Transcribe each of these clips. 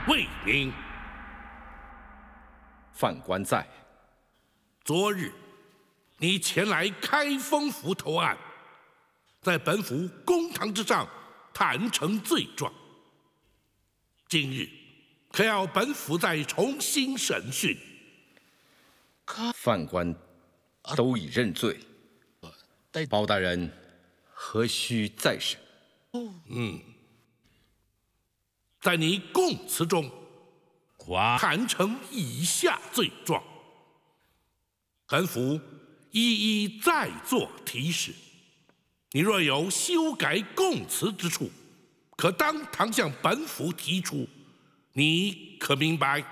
魏明。 犯官在。 昨日你前来开封府投案，在本府公堂之上坦诚罪状。今日可要本府再重新审讯？ 犯官都已认罪，包大人何须再审？ 在你供词中坦诚以下罪状，本府一一再作提示。你若有修改供词之处，可当堂向本府提出。你可明白？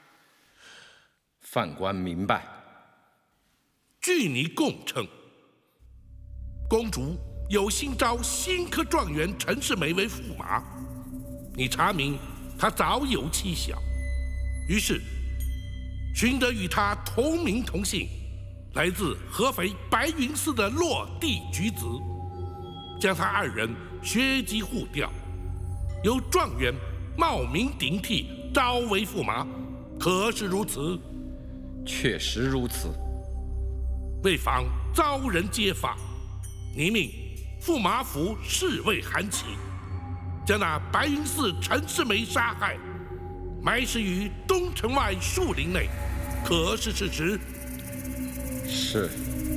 犯官明白。 据你供称，公主有心招新科状元陈世美为驸马，你查明她早有妻小，于是寻得与她同名同姓、来自合肥白云寺的落地举子，将他二人学籍互调，由状元冒名顶替招为驸马，可是如此？ 确实如此。 为防遭人揭发，你命驸马府侍卫韩琦将那白云寺陈世美杀害，埋尸于东城外树林内，可是事实？ 是。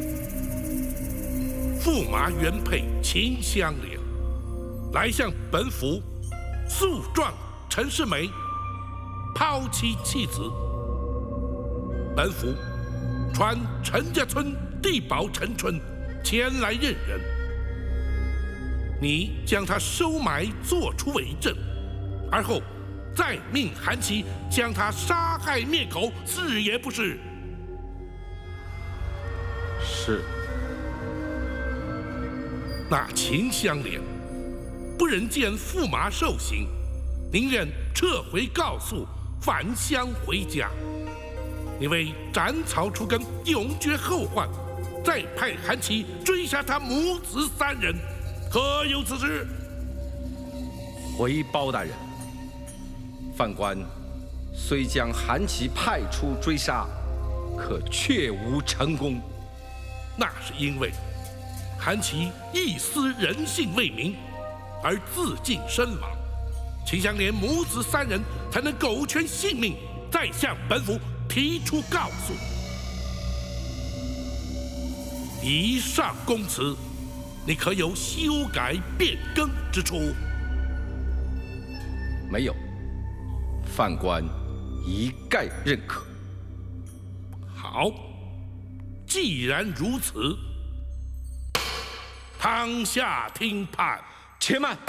驸马原配秦香莲来向本府诉状陈世美抛妻弃子，本府传陈家村地保陈春前来认人。你将他收埋，做出伪证，而后再命韩琦将他杀害灭口，是也不是？ 是。 那秦香莲不忍见驸马受刑，宁愿撤回告诉，返乡回家。你为斩草除根，永绝后患，再派韩琦追杀他母子三人，可有此事？ 回包大人，犯官虽将韩琦派出追杀，可确无成功。 那是因为韩琦一丝人性未明，而自尽身亡，秦香莲母子三人才能苟全性命，再向本府提出告诉。以上供词，你可有修改变更之处？ 没有，犯官一概认可。 好，既然如此，当下听判。 且慢！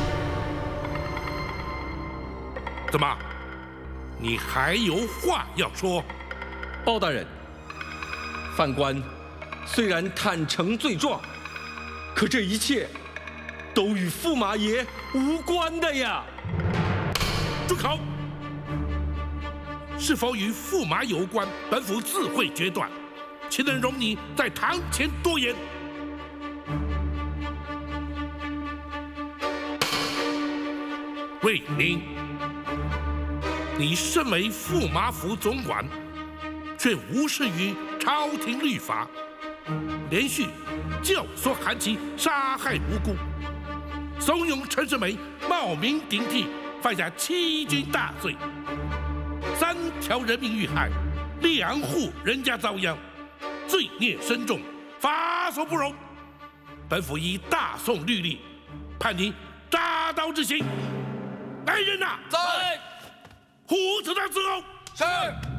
怎么？你还有话要说？ 包大人，犯官虽然坦诚罪状，可这一切都与驸马爷无关的呀！ 住口！是否与驸马有关，本府自会决断，岂能容你在堂前多言？魏明，你身为驸马府总管，却无视于朝廷律法，连续教唆韩琦杀害无辜，怂恿陈世美冒名顶替，犯下欺君大罪，3条人命遇害，2户人家遭殃，罪孽深重，法所不容。本府以大宋律例，判你扎刀之刑。来人呐！ 在。 虎子他伺候。 是。